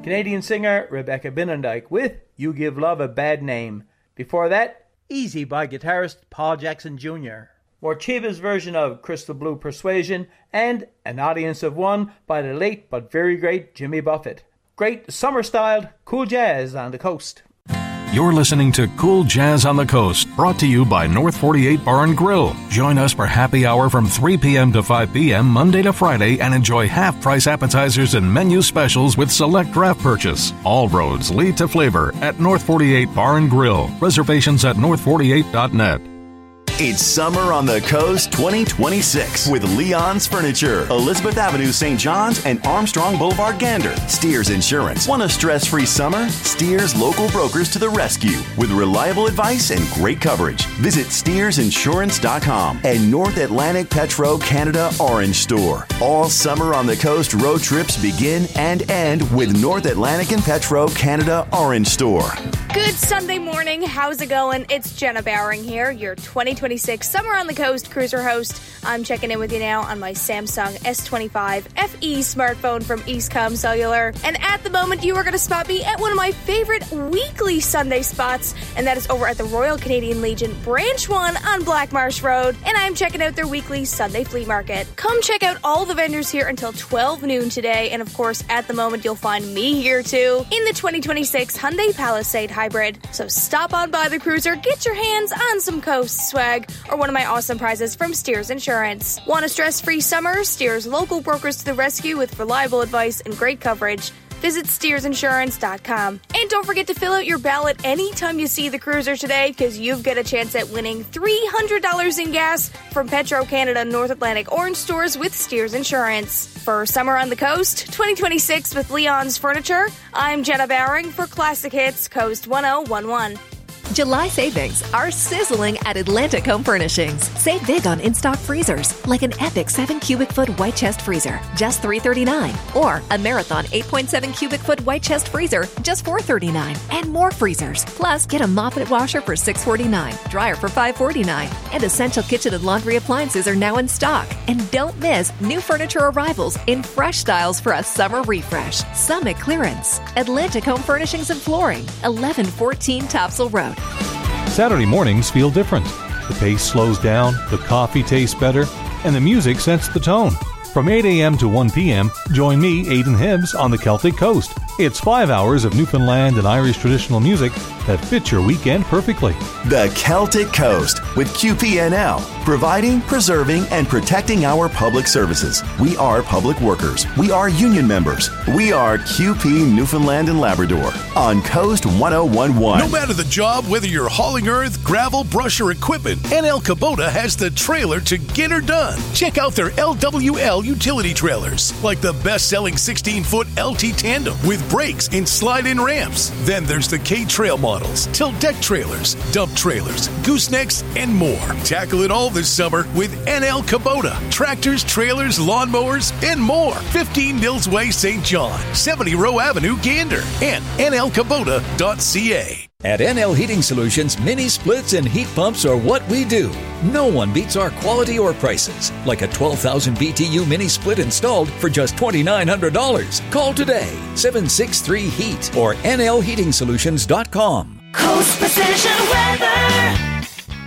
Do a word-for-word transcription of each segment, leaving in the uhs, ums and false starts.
Canadian singer Rebecca Binnendyke with You Give Love a Bad Name. Before that, Easy by guitarist Paul Jackson Junior More Chivas version of Crystal Blue Persuasion, and An Audience of One by the late but very great Jimmy Buffett. Great summer-styled cool jazz on the coast. You're listening to Cool Jazz on the Coast, brought to you by North forty-eight Bar and Grill. Join us for happy hour from three p.m. to five p.m. Monday to Friday and enjoy half-price appetizers and menu specials with select draft purchase. All roads lead to flavor at North forty-eight Bar and Grill. Reservations at north forty-eight dot net. It's Summer on the Coast twenty twenty-six with Leon's Furniture, Elizabeth Avenue, Saint John's, and Armstrong Boulevard, Gander. Steers Insurance. Want a stress-free summer? Steers local brokers to the rescue with reliable advice and great coverage. Visit steers insurance dot com and North Atlantic Petro Canada Orange Store. All Summer on the Coast road trips begin and end with North Atlantic and Petro Canada Orange Store. Good Sunday morning. How's it going? It's Jenna Bowering here, your twenty twenty-six Summer on the Coast cruiser host. I'm checking in with you now on my Samsung S twenty-five F E smartphone from Eastcom Cellular. And at the moment, you are going to spot me at one of my favorite weekly Sunday spots, and that is over at the Royal Canadian Legion Branch one on Black Marsh Road. And I'm checking out their weekly Sunday flea market. Come check out all the vendors here until twelve noon today. And of course, at the moment, you'll find me here too in the twenty twenty-six Hyundai Palisade Hybrid. So stop on by the cruiser, get your hands on some Coast swag, or one of my awesome prizes from Steers Insurance. Want a stress-free summer? Steers local brokers to the rescue with reliable advice and great coverage. Visit steers insurance dot com. And don't forget to fill out your ballot anytime you see the cruiser today, because you've got a chance at winning three hundred dollars in gas from Petro Canada North Atlantic Orange Stores with Steers Insurance. For Summer on the Coast twenty twenty-six with Leon's Furniture, I'm Jenna Bowering for Classic Hits Coast one oh one one. July savings are sizzling at Atlantic Home Furnishings. Save big on in-stock freezers, like an epic seven cubic foot white chest freezer, just three hundred thirty-nine dollars, or a Marathon eight point seven cubic foot white chest freezer, just four hundred thirty-nine dollars, and more freezers. Plus, get a Moffett washer for six hundred forty-nine dollars, dryer for five hundred forty-nine dollars, and essential kitchen and laundry appliances are now in stock. And don't miss new furniture arrivals in fresh styles for a summer refresh. Summit clearance. Atlantic Home Furnishings and Flooring, eleven fourteen Topsail Road. Saturday mornings feel different. The pace slows down, the coffee tastes better, and the music sets the tone. From eight a.m. to one p.m., join me, Aidan Hibbs, on the Celtic Coast. It's five hours of Newfoundland and Irish traditional music that fits your weekend perfectly. The Celtic Coast with Q P N L, providing, preserving, and protecting our public services. We are public workers. We are union members. We are Q P Newfoundland and Labrador on Coast one oh one one. No matter the job, whether you're hauling earth, gravel, brush, or equipment, N L Kubota has the trailer to get her done. Check out their L W L utility trailers, like the best-selling sixteen foot L T Tandem with brakes and slide-in ramps. Then there's the K-Trail models, tilt deck trailers, dump trailers, goosenecks, and more. Tackle it all this summer with N L Kubota. Tractors, trailers, lawnmowers, and more. fifteen Mills Way, Saint John, seventy Row Avenue, Gander, and N L Kubota dot C A. At N L Heating Solutions, mini splits and heat pumps are what we do. No one beats our quality or prices, like a twelve thousand B T U mini split installed for just two thousand nine hundred dollars. Call today, seven six three heat or N L heating solutions dot com. Coast Precision Weather.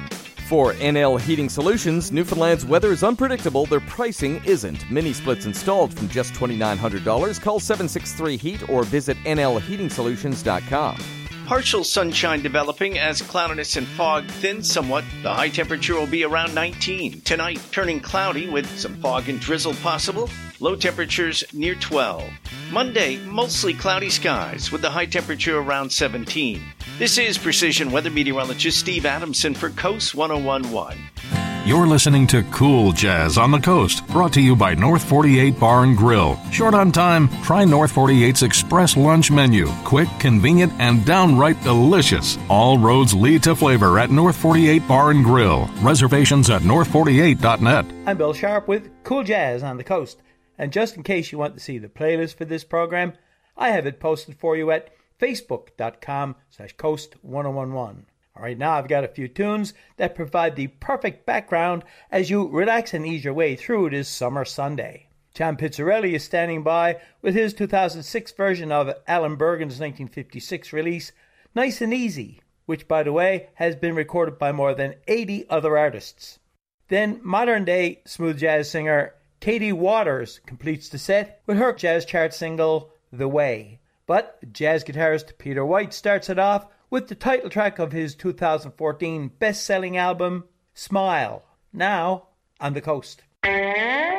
For N L Heating Solutions, Newfoundland's weather is unpredictable, their pricing isn't. Mini splits installed from just two thousand nine hundred dollars. Call seven six three heat or visit N L heating solutions dot com. Partial sunshine developing as cloudiness and fog thin somewhat. The high temperature will be around nineteen. Tonight, turning cloudy with some fog and drizzle possible. Low temperatures near twelve. Monday, mostly cloudy skies with the high temperature around seventeen. This is Precision Weather Meteorologist Steve Adamson for Coast one oh one one. You're listening to Cool Jazz on the Coast, brought to you by North forty-eight Bar and Grill. Short on time? Try North forty-eight's Express Lunch Menu. Quick, convenient, and downright delicious. All roads lead to flavor at North forty-eight Bar and Grill. Reservations at north forty-eight dot net. I'm Bill Sharp with Cool Jazz on the Coast. And just in case you want to see the playlist for this program, I have it posted for you at facebook.com slash coast 1011. All right, now I've got a few tunes that provide the perfect background as you relax and ease your way through this summer Sunday. John Pizzarelli is standing by with his two thousand six version of Alan Bergen's nineteen fifty-six release, Nice and Easy, which, by the way, has been recorded by more than eighty other artists. Then modern-day smooth jazz singer Katie Waters completes the set with her jazz chart single, The Way. But jazz guitarist Peter White starts it off with the title track of his two thousand fourteen best-selling album, Smile, now on the Coast.